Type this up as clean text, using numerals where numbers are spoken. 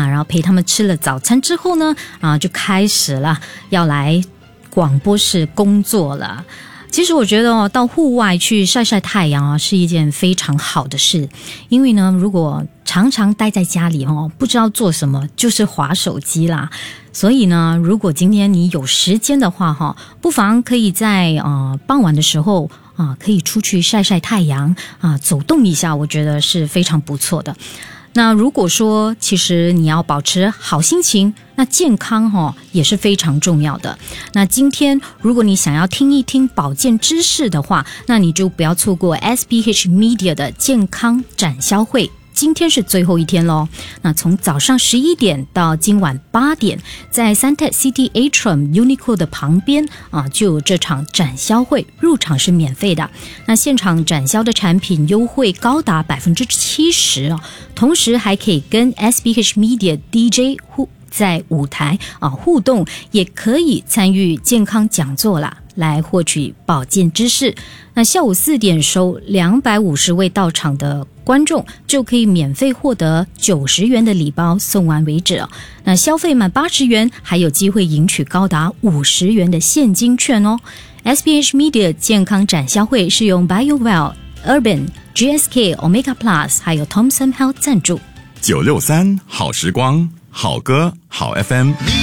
然后陪他们吃了早餐之后呢，就开始了要来广播室工作了。其实我觉得到户外去晒晒太阳是一件非常好的事，因为呢，如果常常待在家里不知道做什么，就是滑手机啦。所以呢，如果今天你有时间的话不妨可以在傍晚的时候可以出去晒晒太阳走动一下，我觉得是非常不错的。那如果说其实你要保持好心情，那健康也是非常重要的。那今天如果你想要听一听保健知识的话，那你就不要错过 SPH Media 的健康展销会。今天是最后一天咯，那从早上11点到今晚8点，在 Suntec City Atrium Uniqlo 的旁边就有这场展销会，入场是免费的。那现场展销的产品优惠高达 70%， 同时还可以跟 SPH Media DJ 在舞台互动，也可以参与健康讲座啦，来获取保健知识。那下午4点收250位到场的观众就可以免费获得90元的礼包，送完为止。那消费满80元还有机会赢取高达50元的现金券哦。SPH Media 健康展销会是用 BioWell、Urban、GSK、Omega Plus 还有 Thomson Health 赞助。 963好时光，好歌好 FM。